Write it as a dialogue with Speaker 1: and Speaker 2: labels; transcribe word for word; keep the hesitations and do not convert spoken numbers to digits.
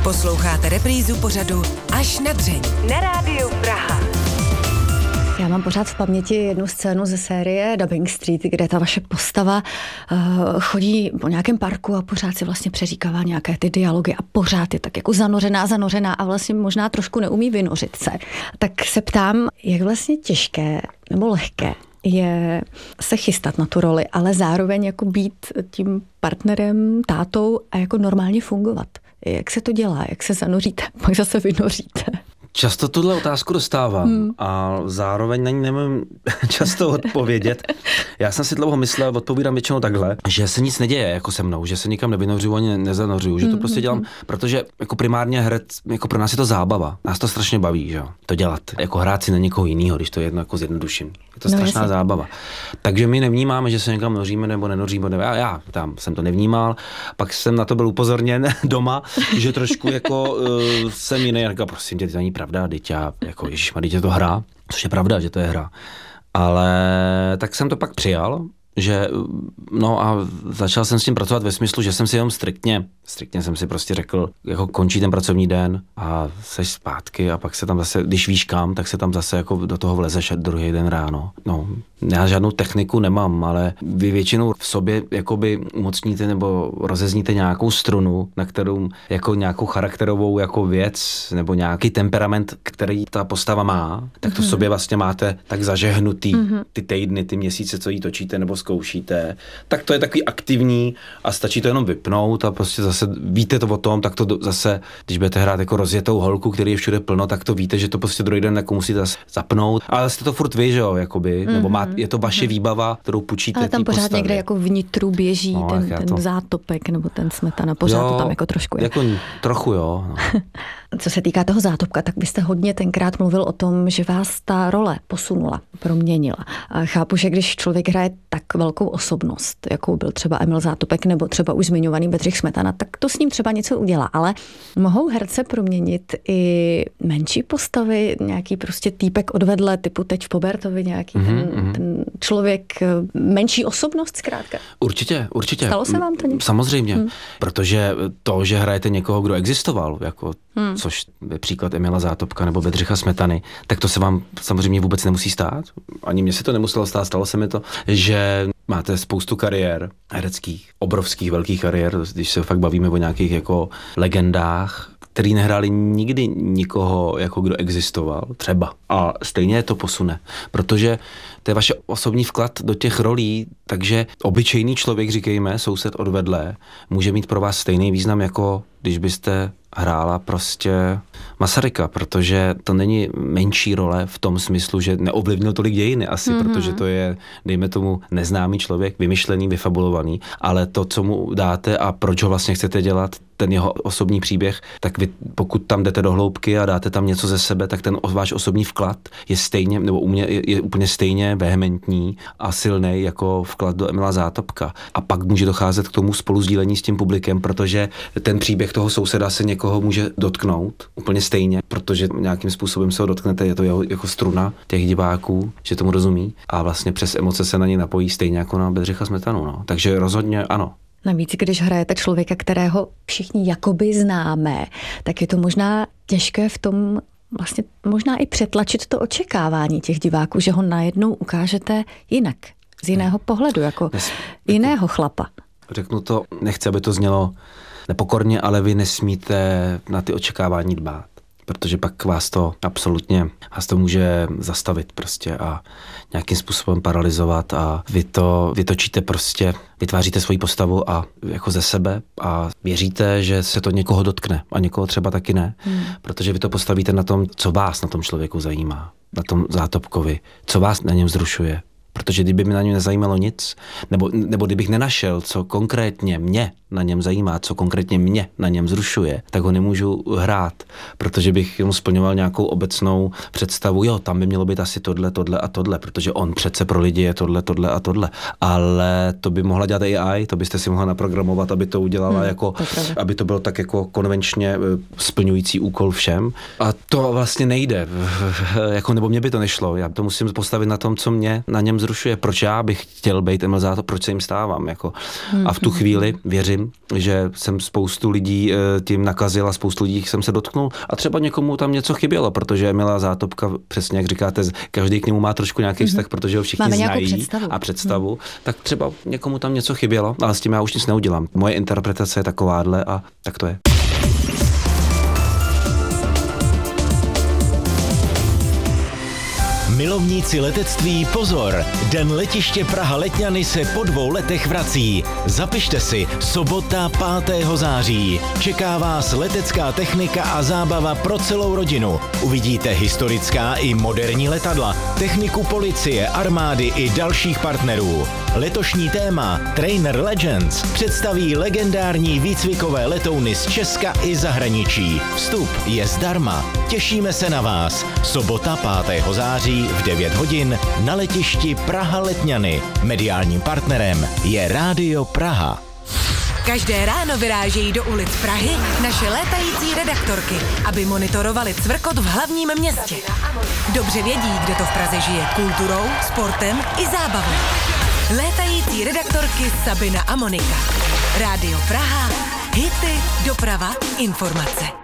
Speaker 1: Posloucháte reprízu pořadu Až na dřeň na Rádiu Praha.
Speaker 2: Já mám pořád v paměti jednu scénu ze série Dubbing Street, kde ta vaše postava uh, chodí po nějakém parku a pořád si vlastně přeříkává nějaké ty dialogy a pořád je tak jako zanořená, zanořená a vlastně možná trošku neumí vynořit se. Tak se ptám, jak vlastně těžké nebo lehké je se chystat na tu roli, ale zároveň jako být tím partnerem, tátou a jako normálně fungovat. Jak se to dělá? Jak se zanoříte? Pak zase vynoříte?
Speaker 3: Často tuhle otázku dostávám hmm. a zároveň na ní nemůžu často odpovědět. Já jsem si dlouho myslel, odpovídám většinou takhle, že se nic neděje jako se mnou, že se nikam nevynořuju ani nezanořuju, že to prostě dělám, protože jako primárně herec, jako pro nás je to zábava. Nás to strašně baví, že to dělat, jako hrát si na někoho jiného, když to jedno jako zjednoduším. Je to strašná no, zábava. Takže my nevnímáme, že se někam noříme nebo nenoříme. Nebo já, já tam jsem to nevnímal, pak jsem na to byl upozorněn doma, že trošku jako uh, jsem jiný, jako prosím tě, to není pravda, teď já, jako ježišmarja, je to hra, což je pravda, že to je hra. Ale tak jsem to pak přijal, že no a začal jsem s tím pracovat ve smyslu, že jsem si jenom striktně, striktně jsem si prostě řekl, jako končí ten pracovní den a seš zpátky a pak se tam zase, když víš kam, tak se tam zase jako do toho vlezeš druhý den ráno. No, já žádnou techniku nemám, ale vy většinou v sobě jakoby umocníte nebo rozezníte nějakou strunu, na kterou jako nějakou charakterovou jako věc nebo nějaký temperament, který ta postava má, tak to v sobě vlastně máte tak zažehnutý mm-hmm. ty týdny, ty měsíce, co jí točíte nebo zkoušíte, tak to je takový aktivní a stačí to jenom vypnout a prostě zase víte to o tom, tak to zase, když budete hrát jako rozjetou holku, který je všude plno, tak to víte, že to prostě druhý den jako musíte zase zapnout, ale jste to furt vy, že jo, jakoby, mm-hmm. nebo má, je to vaše mm-hmm. výbava, kterou půjčíte.
Speaker 2: Ale tam pořád
Speaker 3: postavě.
Speaker 2: Někde jako vnitru běží no, ten, ten to... zátopek nebo ten smetana, pořád jo, to tam jako trošku je.
Speaker 3: Jako trochu jo. No.
Speaker 2: Co se týká toho zátopka, tak byste hodně tenkrát mluvil o tom, že vás ta role posunula, proměnila. A chápu, že když člověk hraje tak velkou osobnost, jakou byl třeba Emil Zátopek nebo třeba už zmiňovaný Bedřich Smetana, tak to s ním třeba něco udělá. Ale mohou herce proměnit i menší postavy, nějaký prostě týpek odvedle, typu teď v Pobertovi, nějaký mm-hmm, ten, mm-hmm. ten člověk, menší osobnost zkrátka?
Speaker 3: Určitě, určitě.
Speaker 2: Stalo se vám to někdy?
Speaker 3: Samozřejmě, hmm. protože to, že hrajete někoho, kdo existoval, jako hmm. což je příklad Emila Zátopka nebo Bedřicha Smetany, tak to se vám samozřejmě vůbec nemusí stát. Ani mně se to nemuselo stát, stalo se mi to, že máte spoustu kariér hereckých, obrovských, velkých kariér, když se fakt bavíme o nějakých jako legendách, který nehráli nikdy nikoho, jako kdo existoval, třeba. A stejně to posune, protože to je vaše osobní vklad do těch rolí, takže obyčejný člověk, říkejme, soused odvedle, může mít pro vás stejný význam, jako když byste hrála prostě Masaryka, protože to není menší role v tom smyslu, že neovlivnil tolik dějiny asi, mm-hmm. protože to je, dejme tomu, neznámý člověk, vymyšlený, vyfabulovaný, ale to, co mu dáte a proč ho vlastně chcete dělat, ten jeho osobní příběh, tak vy, pokud tam jdete do hloubky a dáte tam něco ze sebe, tak ten váš osobní vklad je stejně, nebo u mě je, je úplně stejně vehementní a silný jako vklad do Emila Zátopka. A pak může docházet k tomu spolusdílení s tím publikem, protože ten příběh toho souseda se někoho může dotknout úplně stejně, protože nějakým způsobem se ho dotknete, je to jeho, jako struna těch diváků, že tomu rozumí a vlastně přes emoce se na ně napojí stejně jako na Bedřicha Smetanu. No. Takže rozhodně ano.
Speaker 2: Navíc, když hrajete člověka, kterého všichni jakoby známe, tak je to možná těžké v tom vlastně možná i přetlačit to očekávání těch diváků, že ho najednou ukážete jinak, z jiného pohledu, jako Nes, jiného chlapa.
Speaker 3: Řeknu to, nechci, aby to znělo nepokorně, ale vy nesmíte na ty očekávání dbát, protože pak vás to absolutně, vás to může zastavit prostě a nějakým způsobem paralyzovat a vy to vytočíte prostě, vytváříte svoji postavu a jako ze sebe a věříte, že se to někoho dotkne a někoho třeba taky ne, hmm. protože vy to postavíte na tom, co vás na tom člověku zajímá, na tom Zátopkovi, co vás na něm vzrušuje. Protože kdyby mi na něm nezajímalo nic, nebo, nebo kdybych nenašel, co konkrétně mě na něm zajímá, co konkrétně mě na něm zrušuje, tak ho nemůžu hrát, protože bych mu splňoval nějakou obecnou představu, jo, tam by mělo být asi tohle, tohle a tohle, protože on přece pro lidi je tohle, tohle a tohle. Ale to by mohla dělat A I, to byste si mohla naprogramovat, aby to udělala, hmm, jako, to aby to bylo tak jako konvenčně splňující úkol všem. A to vlastně nejde, jako, nebo mě by to nešlo, já to musím postavit na tom, co mě na něm zrušuje, proč já bych chtěl být Emil Zátopek, proč se jim stávám. Jako. A v tu chvíli věřím, věřím, že jsem spoustu lidí tím nakazil a spoustu lidí jsem se dotknul a třeba někomu tam něco chybělo, protože Milá Zátopka, přesně jak říkáte, každý k němu má trošku nějaký vztah, mm-hmm. protože ho všichni
Speaker 2: Máme
Speaker 3: znají
Speaker 2: představu.
Speaker 3: a představu, mm. tak třeba někomu tam něco chybělo, ale s tím já už nic neudělám. Moje interpretace je takováhle a tak to je.
Speaker 4: Milovníci letectví, pozor! Den letiště Praha-Letňany se po dvou letech vrací. Zapište si, sobota pátého září. Čeká vás letecká technika a zábava pro celou rodinu. Uvidíte historická i moderní letadla, techniku policie, armády i dalších partnerů. Letošní téma Trainer Legends představí legendární výcvikové letouny z Česka i zahraničí. Vstup je zdarma. Těšíme se na vás. Sobota pátého září v devět hodin na letišti Praha-Letňany. Mediálním partnerem je Rádio Praha.
Speaker 1: Každé ráno vyrážejí do ulic Prahy naše létající redaktorky, aby monitorovali cvrkot v hlavním městě. Dobře vědí, kde to v Praze žije kulturou, sportem i zábavou. Létající redaktorky Sabina a Monika. Rádio Praha, hity, doprava, informace.